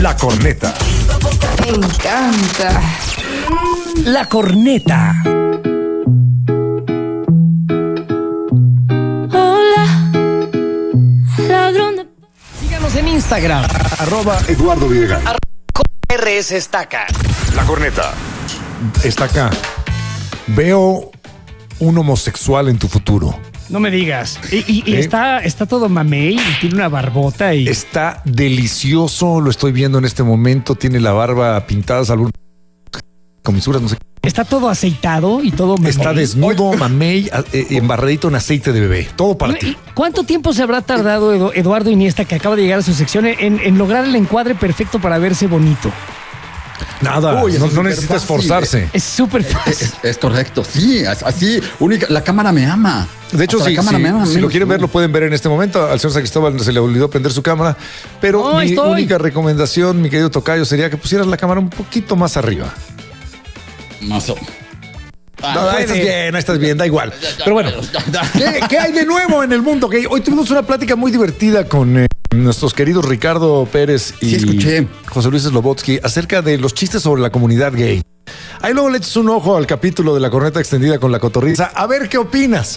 La Corneta. Me encanta. La Corneta. Hola, ladrón de... Síganos en Instagram. @Eduardo Villegaray. RS Estaca. La Corneta. Estaca. Veo un homosexual en tu futuro. No me digas. Y está todo mamey y tiene una barbota y... Está delicioso, lo estoy viendo en este momento. Tiene la barba pintada, algunas comisuras, no sé. Está todo aceitado y todo mamey. Está desnudo, mamey, embarradito en aceite de bebé. Todo para ti. ¿Cuánto tiempo se habrá tardado Eduardo Iniesta, que acaba de llegar a su sección, en lograr el encuadre perfecto para verse bonito? Nada, Uy, no es necesita fácil. esforzarse. Es súper fácil. Es correcto, sí, así, única, la cámara me ama. De hecho, Hasta si la cámara me ama, lo menos quieren tú. ver, lo pueden ver en este momento. Al señor San Cristóbal se le olvidó prender su cámara. Pero No, mi estoy. única recomendación, mi querido tocayo, sería que pusieras la cámara un poquito más arriba. Mazo. No, ahí estás bien, da igual. Pero bueno, ¿qué hay de nuevo en el mundo gay? Hoy tuvimos una plática muy divertida con nuestros queridos Ricardo Pérez y Sí, escuché. José Luis Slobotsky acerca de los chistes sobre la comunidad gay. Ahí luego le echas un ojo al capítulo de La Corneta Extendida con la Cotorriza. A ver qué opinas.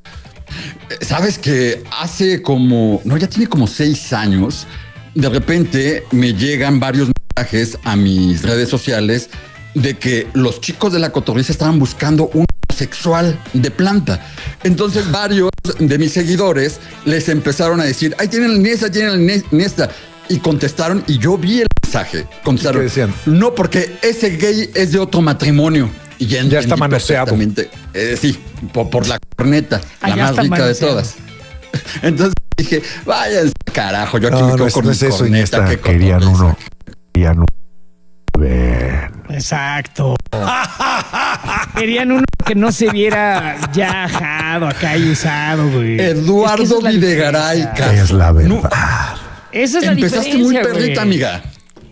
Sabes que ya tiene como 6 años, de repente me llegan varios mensajes a mis redes sociales de que los chicos de la Cotorriza estaban buscando un sexual de planta. Entonces varios de mis seguidores les empezaron a decir, ahí tienen el Iniesta. Y contestaron, y yo vi el mensaje. Contestaron, ¿Qué decían? no, porque ese gay es de otro matrimonio. Y ya está entendí manoseado. perfectamente. Sí, por la corneta, Ah, la ya más está rica de manoseado. todas. Entonces dije, vaya carajo, yo aquí No, me quedo no con no mi es eso, corneta. Iniesta. qué Querían cotorriza. uno. Querían uno. Ver. Exacto. Querían uno que no se viera ya ajado acá y usado, güey. Eduardo Es que esa es la Videgaray, diferencia. cara. Es la verdad. No, Esa es la empezaste diferencia, muy perrita, güey. amiga.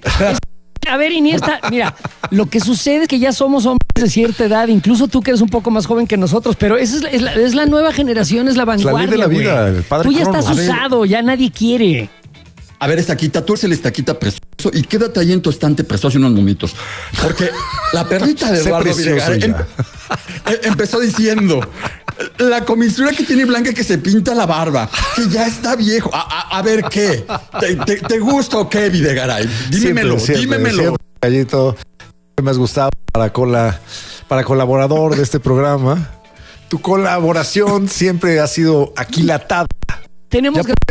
A ver, Iniesta, mira, lo que sucede es que ya somos hombres de cierta edad, incluso tú que eres un poco más joven que nosotros, pero esa es la nueva generación, es la vanguardia, ley de la vida, güey. el padre Tú ya Crono. estás A ver. usado, ya nadie quiere. A ver, Estaquita, tú eres el Estaquita precioso y quédate ahí en tu estante precioso unos momentos. Porque la perrita de Sé Eduardo precioso Videgaray empezó diciendo, la comisura que tiene Blanca que se pinta la barba, que ya está viejo. A ver, ¿qué? ¿Te gusta o qué, Videgaray? Dímelo. Gallito, que me has gustado para colaborador de este programa. Tu colaboración siempre ha sido aquilatada. Tenemos que...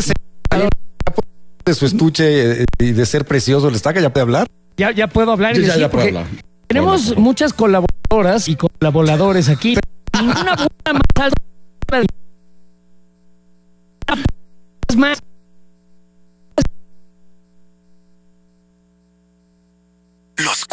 De su estuche y de ser precioso, el Estaca ya puede hablar. Ya puedo hablar y Ya decir, puedo porque hablar. tenemos muchas colaboradoras y colaboradores aquí. Ninguna buena más alta. Es más,